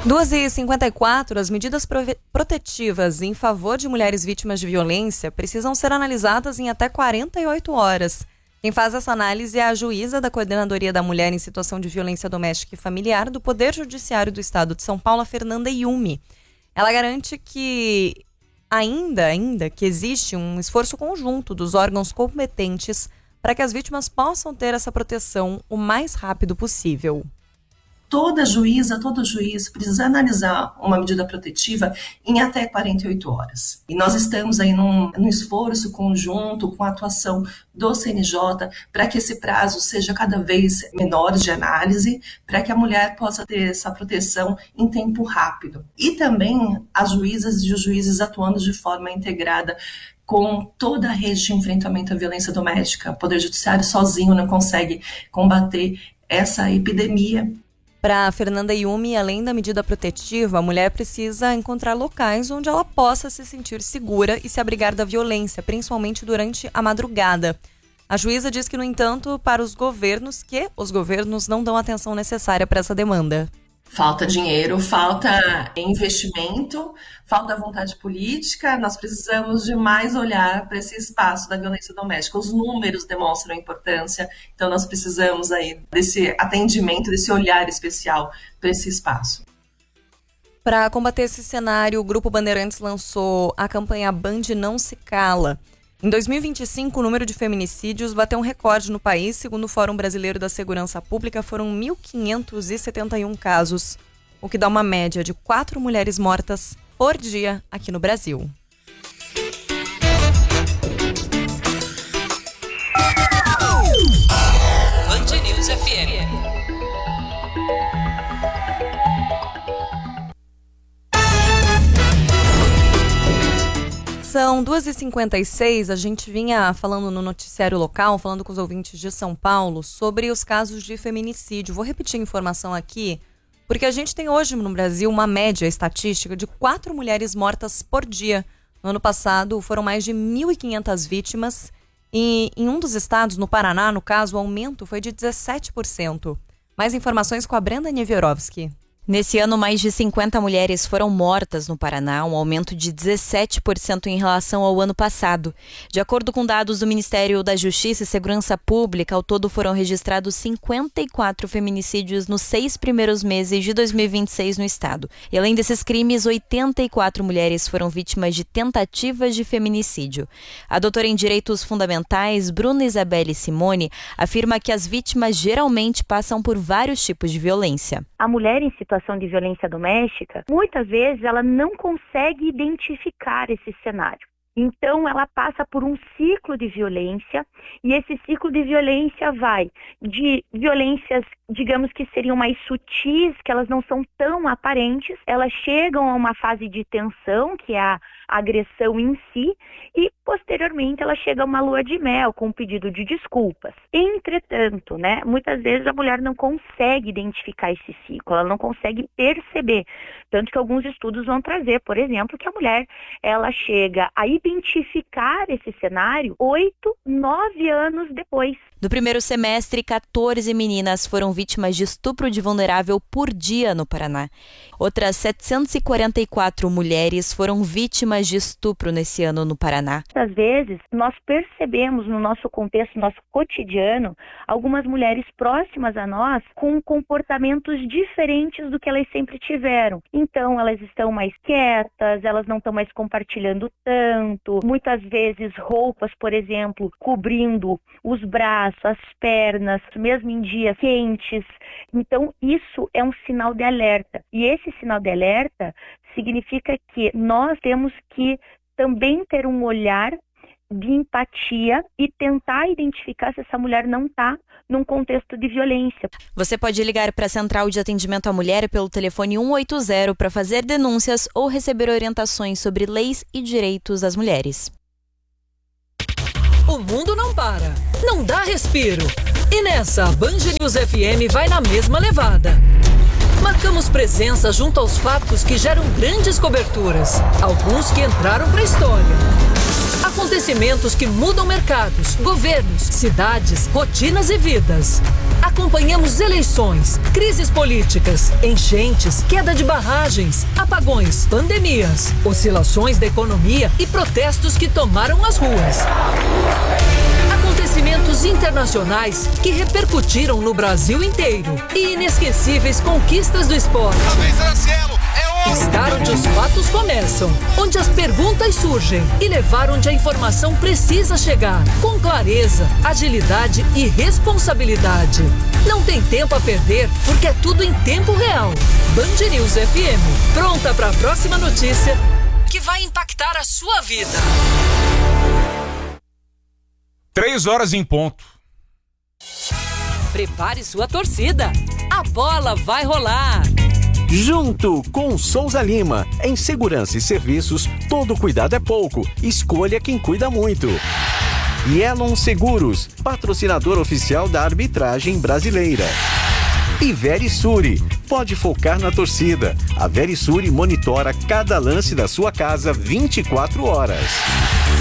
2h54, as medidas protetivas em favor de mulheres vítimas de violência precisam ser analisadas em até 48 horas. Quem faz essa análise é a juíza da Coordenadoria da Mulher em Situação de Violência Doméstica e Familiar do Poder Judiciário do Estado de São Paulo, Fernanda Yumi. Ela garante que ainda que existe um esforço conjunto dos órgãos competentes para que as vítimas possam ter essa proteção o mais rápido possível. Toda juíza, todo juiz precisa analisar uma medida protetiva em até 48 horas. E nós estamos aí num esforço conjunto com a atuação do CNJ para que esse prazo seja cada vez menor de análise, para que a mulher possa ter essa proteção em tempo rápido. E também as juízas e os juízes atuando de forma integrada com toda a rede de enfrentamento à violência doméstica. O Poder Judiciário sozinho não consegue combater essa epidemia. Para Fernanda Yumi, além da medida protetiva, a mulher precisa encontrar locais onde ela possa se sentir segura e se abrigar da violência, principalmente durante a madrugada. A juíza diz que, no entanto, para os governos não dão a atenção necessária para essa demanda. Falta dinheiro, falta investimento, falta vontade política. Nós precisamos de mais olhar para esse espaço da violência doméstica. Os números demonstram a importância, então nós precisamos aí desse atendimento, desse olhar especial para esse espaço. Para combater esse cenário, o Grupo Bandeirantes lançou a campanha Band Não Se Cala. Em 2025, o número de feminicídios bateu um recorde no país. Segundo o Fórum Brasileiro da Segurança Pública, foram 1.571 casos, o que dá uma média de 4 mulheres mortas por dia aqui no Brasil. Band News FM. São 2h56, a gente vinha falando no noticiário local, falando com os ouvintes de São Paulo, sobre os casos de feminicídio. Vou repetir a informação aqui, porque a gente tem hoje no Brasil uma média estatística de 4 mulheres mortas por dia. No ano passado foram mais de 1.500 vítimas e em um dos estados, no Paraná, no caso, o aumento foi de 17%. Mais informações com a Brenda Niewiorowski. Nesse ano, mais de 50 mulheres foram mortas no Paraná, um aumento de 17% em relação ao ano passado. De acordo com dados do Ministério da Justiça e Segurança Pública, ao todo foram registrados 54 feminicídios nos 6 primeiros meses de 2026 no estado. E além desses crimes, 84 mulheres foram vítimas de tentativas de feminicídio. A doutora em Direitos Fundamentais, Bruna Isabelle Simone, afirma que as vítimas geralmente passam por vários tipos de violência. A mulher em situação de violência doméstica, muitas vezes ela não consegue identificar esse cenário. Então, ela passa por um ciclo de violência e esse ciclo de violência vai de violências, digamos que seriam mais sutis, que elas não são tão aparentes, elas chegam a uma fase de tensão, que é a agressão em si, e posteriormente ela chega a uma lua de mel com um pedido de desculpas. Entretanto, muitas vezes a mulher não consegue identificar esse ciclo, ela não consegue perceber, tanto que alguns estudos vão trazer, por exemplo, que a mulher ela chega a identificar esse cenário 8, 9 anos depois. No primeiro semestre, 14 meninas foram vítimas de estupro de vulnerável por dia no Paraná. Outras 744 mulheres foram vítimas de estupro nesse ano no Paraná. Às vezes, nós percebemos no nosso contexto, no nosso cotidiano, algumas mulheres próximas a nós com comportamentos diferentes do que elas sempre tiveram. Então, elas estão mais quietas, elas não estão mais compartilhando tanto. Muitas vezes, roupas, por exemplo, cobrindo os braços, as pernas, mesmo em dias quentes. Então, isso é um sinal de alerta. E esse sinal de alerta significa que nós temos que também ter um olhar de empatia e tentar identificar se essa mulher não está num contexto de violência. Você pode ligar para a Central de Atendimento à Mulher pelo telefone 180 para fazer denúncias ou receber orientações sobre leis e direitos das mulheres. O mundo não para, não dá respiro. E nessa, a Band News FM vai na mesma levada. Marcamos presença junto aos fatos que geram grandes coberturas, alguns que entraram para a história. Acontecimentos que mudam mercados, governos, cidades, rotinas e vidas. Acompanhamos eleições, crises políticas, enchentes, queda de barragens, apagões, pandemias, oscilações da economia e protestos que tomaram as ruas. Acontecimentos internacionais que repercutiram no Brasil inteiro e inesquecíveis conquistas do esporte. Estar onde os fatos começam, onde as perguntas surgem e levar onde a informação precisa chegar, com clareza, agilidade e responsabilidade. Não tem tempo a perder, porque é tudo em tempo real. Band News FM, pronta para a próxima notícia que vai impactar a sua vida. 3h em ponto. Prepare sua torcida. A bola vai rolar. Junto com Souza Lima, em segurança e serviços, todo cuidado é pouco. Escolha quem cuida muito. Yelon Seguros, patrocinador oficial da arbitragem brasileira. E Verisure, pode focar na torcida. A Verisure monitora cada lance da sua casa 24 horas.